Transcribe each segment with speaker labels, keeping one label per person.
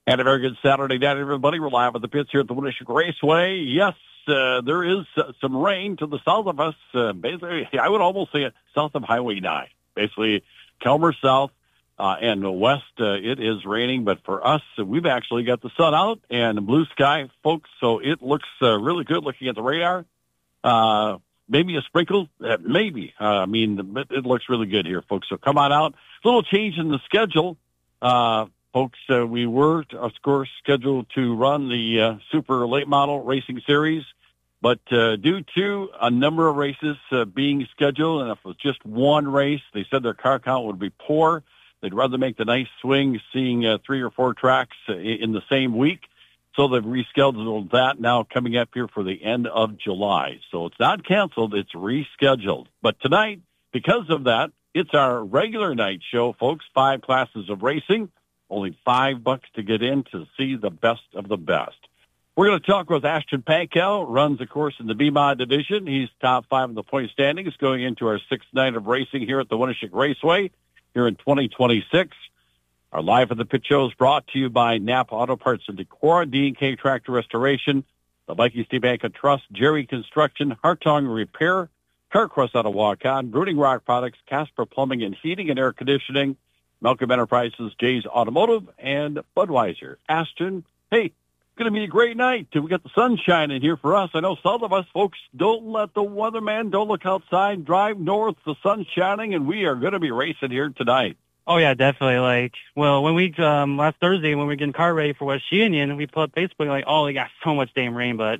Speaker 1: And a very good Saturday night, everybody. We're live at the pits here at the Winneshiek Raceway. Yes, there is some rain to the south of us. Basically, I would almost say south of Highway 9. Basically, Kelmer South and west, it is raining. But for us, we've actually got the sun out and blue sky, folks. So it looks really good looking at the radar. Maybe a sprinkle, maybe. It looks really good here, folks. So come on out. A little change in the schedule. Folks, we were, of course, scheduled to run the Super Late Model Racing Series, but due to a number of races being scheduled, and if it was just one race, they said their car count would be poor. They'd rather make the nice swing, seeing 3 or 4 tracks in the same week. So they've rescheduled that now coming up here for the end of July. So it's not canceled, it's rescheduled. But tonight, because of that, it's our regular night show, folks, 5 classes of racing. Only $5 to get in to see the best of the best. We're going to talk with Ashton Pankow, runs, of course, in the B-Mod division. He's top 5 in the point standings going into our 6th night of racing here at the Winneshiek Raceway here in 2026. Our Live at the Pit show is brought to you by Napa Auto Parts in Decorah, D&K Tractor Restoration, the Vikings State Bank and Trust, Jerry Construction, Hartong Repair, Carcross out of Waukon, Brooding Rock Products, Casper Plumbing and Heating and Air Conditioning, Malcolm Enterprises, Jay's Automotive, and Budweiser. Ashton, hey, it's going to be a great night. We got the sun shining here for us. I know some of us folks don't let the weatherman, don't look outside, drive north, the sun's shining, and we are going to be racing here tonight.
Speaker 2: Oh, yeah, definitely. When we, last Thursday, when we were getting car ready for West Union, we put basically we got so much damn rain, but,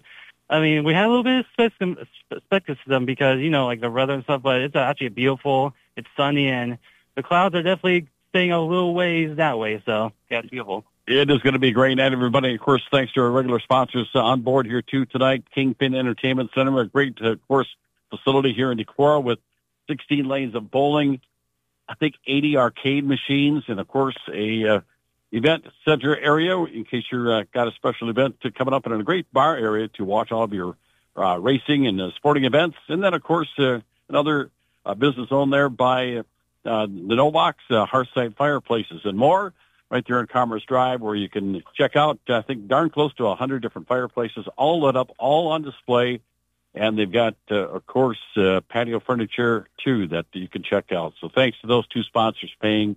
Speaker 2: we had a little bit of skepticism because, the weather and stuff, but it's actually beautiful. It's sunny, and the clouds are definitely staying a little ways that way, so yeah, it's beautiful.
Speaker 1: It is going to be a great night, everybody. Of course, thanks to our regular sponsors on board here, too, tonight. Kingpin Entertainment Center, a great, of course, facility here in Decorah with 16 lanes of bowling, I think 80 arcade machines, and, of course, a event center area in case you've got a special event coming up, and a great bar area to watch all of your racing and sporting events. And then, of course, another business owned there by the Novaks, Hearthside Fireplaces, and more right there on Commerce Drive, where you can check out, I think, darn close to 100 different fireplaces, all lit up, all on display. And they've got, of course, patio furniture, too, that you can check out. So thanks to those 2 sponsors paying,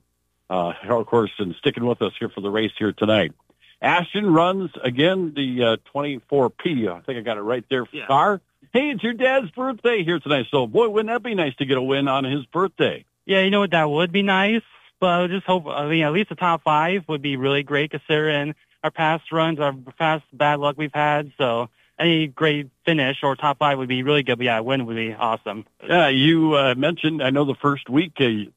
Speaker 1: of course, and sticking with us here for the race here tonight. Ashton runs, again, the 24P. I think I got it right there. Yeah. Car. Hey, it's your dad's birthday here tonight. So, boy, wouldn't that be nice to get a win on his birthday?
Speaker 2: Yeah, you know what, that would be nice, but I would just hope, at least the top 5 would be really great considering our past runs, our past bad luck we've had, so any great finish or top 5 would be really good, but yeah, a win would be awesome.
Speaker 1: Yeah, you mentioned, I know the first week,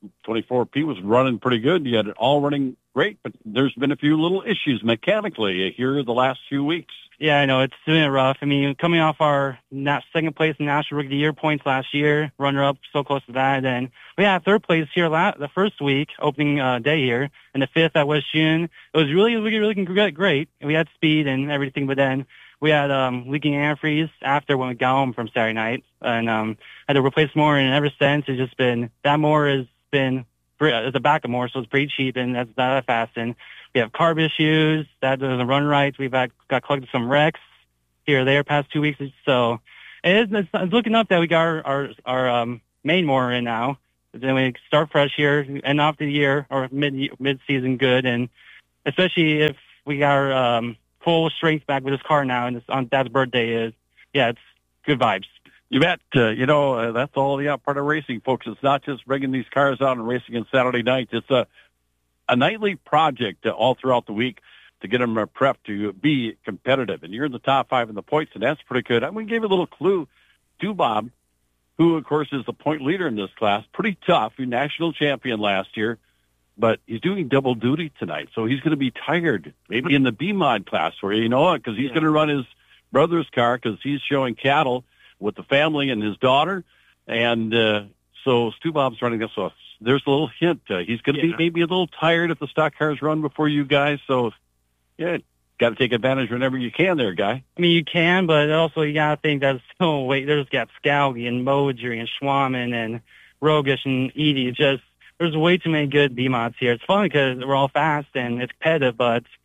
Speaker 1: 24P was running pretty good. You had it all running great, but there's been a few little issues mechanically here the last few weeks.
Speaker 2: Yeah, I know. It's been rough. Coming off our second place in National Rookie of the Year points last year, runner-up so close to that. And we had third place here the first week, opening day here, and the 5th at West Union. It was really great. We had speed and everything, but then we had leaking antifreeze after when we got home from Saturday night, and had to replace more. And ever since, it's just been, that more has been, it's a backup more, so it's pretty cheap, and that's not that fast. And we have carb issues, that doesn't run right. We've got collected some wrecks here or there past 2 weeks. So it's looking up that we got our main mower in now. Then we start fresh here, end off the year or mid-season good, and especially if we got our full strength back with this car now, and it's on Dad's birthday, it's good vibes.
Speaker 1: You bet. That's all part of racing, folks. It's not just bringing these cars out and racing on Saturday night. It's a nightly project all throughout the week to get them prepped to be competitive. And you're in the top 5 in the points, and that's pretty good. I'm going to give you a little clue to Bob, who, of course, is the point leader in this class. Pretty tough. He was national champion last year, but he's doing double duty tonight, so he's going to be tired, maybe in the B-Mod class, where because he's going to run his brother's car because he's showing cattle with the family and his daughter. And so Stu Bob's running this, so there's a little hint. He's going to be maybe a little tired if the stock cars run before you guys. So, got to take advantage whenever you can there, guy.
Speaker 2: You can, but also you got to think that there's got Scalgi and Modry and Schwaman and Rogish and Edie. There's way too many good B-Mods here. It's funny because we're all fast and it's competitive, but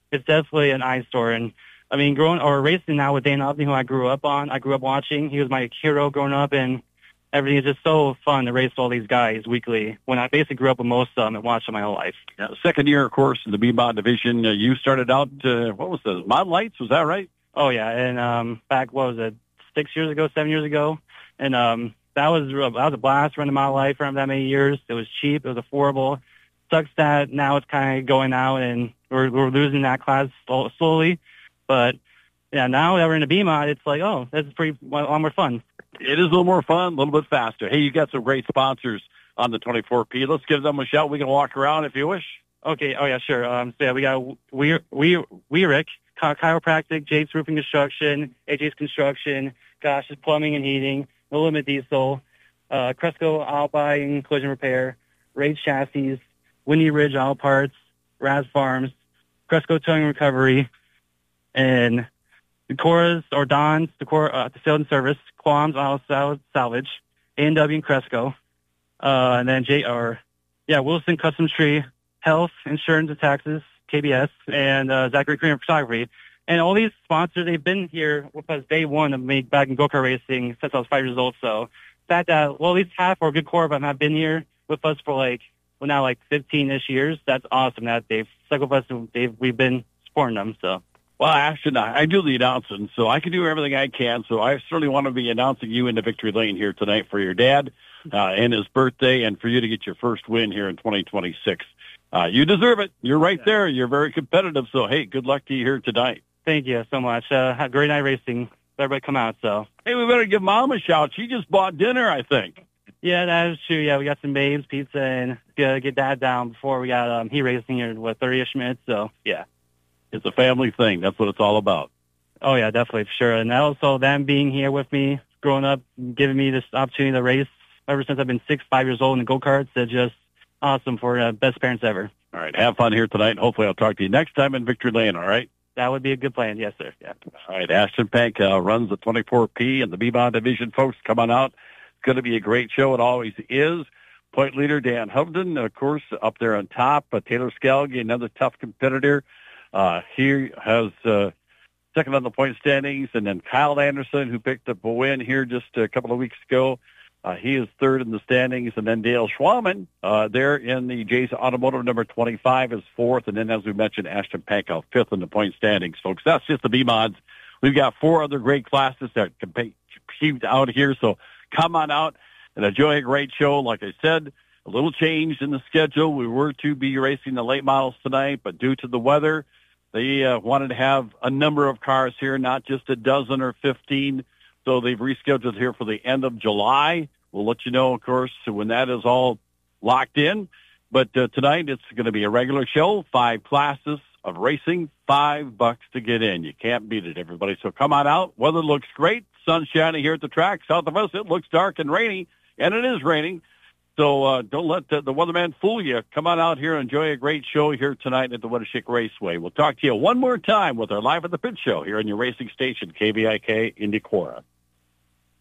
Speaker 2: it's definitely an eyesore. And I mean, racing now with Dan Upton, who I grew up watching. He was my hero growing up, and everything is just so fun to race all these guys weekly when I basically grew up with most of them and watched them my whole life.
Speaker 1: Yeah, second year, of course, in the B-Mod division. You started out, what was the Mod Lights? Was that right?
Speaker 2: Oh, yeah. And back, 7 years ago? And that was a blast running my life for that many years. It was cheap. It was affordable. Sucks that now it's kind of going out and we're losing that class slowly. But, yeah, now that we're in the B-Mod, it's like, oh, that's a lot more fun.
Speaker 1: It is a little more fun, a little bit faster. Hey, you got some great sponsors on the 24P. Let's give them a shout. We can walk around if you wish.
Speaker 2: Okay. Oh, yeah, sure. So, yeah, we got Weirick, Chiropractic, Jake's Roofing Construction, AJ's Construction, Gosh's Plumbing and Heating, No Limit Diesel, Cresco Alpine Collision Repair, Rage Chassis, Windy Ridge Auto Parts, Raz Farms, Cresco Towing and Recovery, and Decora's or Don's Decor Sales and Service, Qualms Auto Salvage, A&W and Cresco, and then Wilson Custom Tree, Health, Insurance and Taxes, KBS, and Zachary Korean Photography. And all these sponsors, they've been here with us day one of me back in go-kart racing since I was 5 years old. So the fact that, at least half or a good core of them have been here with us for now 15-ish years, that's awesome that they've stuck with us and we've been supporting them. So.
Speaker 1: Well, Ashton, I do the announcing, so I can do everything I can. So I certainly want to be announcing you into Victory Lane here tonight for your dad and his birthday, and for you to get your first win here in 2026. You deserve it. You're right there. You're very competitive. So, hey, good luck to you here tonight.
Speaker 2: Thank you so much. Have a great night racing. Everybody come out. So.
Speaker 1: Hey, we better give Mom a shout. She just bought dinner, I think.
Speaker 2: Yeah, that is true. Yeah, we got some babes, pizza, and get Dad down before we got heat racing here in 30-ish minutes. So, yeah.
Speaker 1: It's a family thing. That's what it's all about.
Speaker 2: Oh, yeah, definitely, for sure. And also them being here with me, growing up, giving me this opportunity to race ever since I've been 5 years old in the go-karts. It's just awesome for best parents ever.
Speaker 1: All right, have fun here tonight, and hopefully I'll talk to you next time in Victory Lane, all right?
Speaker 2: That would be a good plan. Yes, sir. Yeah.
Speaker 1: All right, Ashton Pank runs the 24P and the B-Mod division. Folks, come on out. It's going to be a great show. It always is. Point leader Dan Hovden, of course, up there on top. Taylor Scalgi, another tough competitor. He has second on the point standings, and then Kyle Anderson, who picked up a win here just a couple of weeks ago. He is third in the standings, and then Dale Schwaman there in the Jay's Automotive number 25 is fourth, and then, as we mentioned, Ashton Pankow fifth in the point standings, folks. That's just the B-Mods. We've got 4 other great classes that compete out here, so come on out and enjoy a great show. Like I said, a little change in the schedule. We were to be racing the late models tonight, but due to the weather, they wanted to have a number of cars here, not just a dozen or 15. So they've rescheduled here for the end of July. We'll let you know, of course, when that is all locked in. But tonight it's going to be a regular show, 5 classes of racing, $5 to get in. You can't beat it, everybody. So come on out. Weather looks great. Sun shining here at the track. South of us, it looks dark and rainy, and it is raining. So don't let the weatherman fool you. Come on out here and enjoy a great show here tonight at the Winneshiek Raceway. We'll talk to you one more time with our Live at the Pit show here on your racing station, KVIK in Decorah.